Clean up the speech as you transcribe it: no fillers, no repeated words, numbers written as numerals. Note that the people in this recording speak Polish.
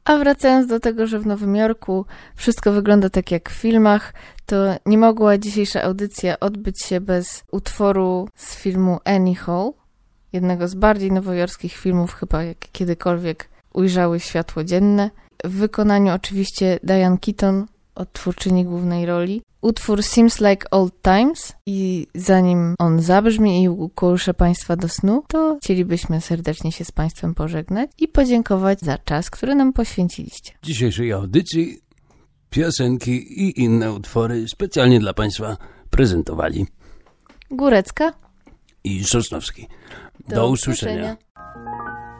A wracając do tego, że w Nowym Jorku wszystko wygląda tak jak w filmach, to nie mogła dzisiejsza audycja odbyć się bez utworu z filmu Annie Hall, jednego z bardziej nowojorskich filmów chyba jak kiedykolwiek ujrzały światło dzienne. W wykonaniu oczywiście Diane Keaton, odtwórczyni głównej roli. Utwór Seems Like Old Times i zanim on zabrzmi i ukołysze Państwa do snu, to chcielibyśmy serdecznie się z Państwem pożegnać i podziękować za czas, który nam poświęciliście. W dzisiejszej audycji piosenki i inne utwory specjalnie dla Państwa prezentowali Górecka i Sosnowski. Do usłyszenia.